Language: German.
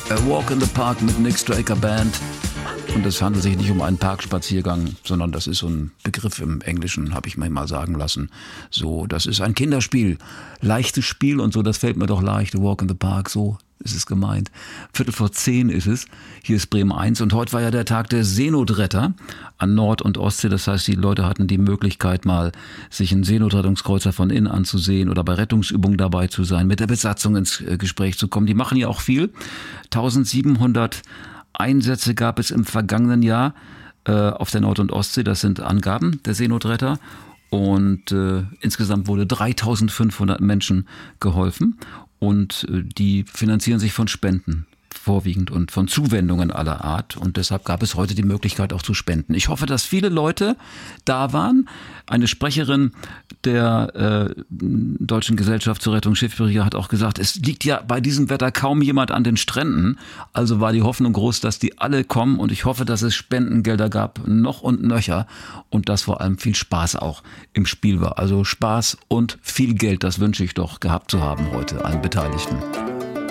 A Walk in the Park mit Nick Straker Band. Und es handelt sich nicht um einen Parkspaziergang, sondern das ist so ein Begriff im Englischen, habe ich mir mal sagen lassen. So, das ist ein Kinderspiel, leichtes Spiel und so, das fällt mir doch leicht. A Walk in the Park, so ist es gemeint. 9:45 ist es. Hier ist Bremen 1 und heute war ja der Tag der Seenotretter an Nord- und Ostsee. Das heißt, die Leute hatten die Möglichkeit mal, sich einen Seenotrettungskreuzer von innen anzusehen oder bei Rettungsübungen dabei zu sein, mit der Besatzung ins Gespräch zu kommen. Die machen ja auch viel. 1700 Einsätze gab es im vergangenen Jahr auf der Nord- und Ostsee. Das sind Angaben der Seenotretter. Und insgesamt wurde 3500 Menschen geholfen. Und die finanzieren sich von Spenden vorwiegend und von Zuwendungen aller Art. Und deshalb gab es heute die Möglichkeit auch zu spenden. Ich hoffe, dass viele Leute da waren. Eine Sprecherin der Deutschen Gesellschaft zur Rettung Schiffbrüchiger hat auch gesagt, es liegt ja bei diesem Wetter kaum jemand an den Stränden. Also war die Hoffnung groß, dass die alle kommen. Und ich hoffe, dass es Spendengelder gab, noch und nöcher. Und dass vor allem viel Spaß auch im Spiel war. Also Spaß und viel Geld, das wünsche ich doch gehabt zu haben heute allen Beteiligten.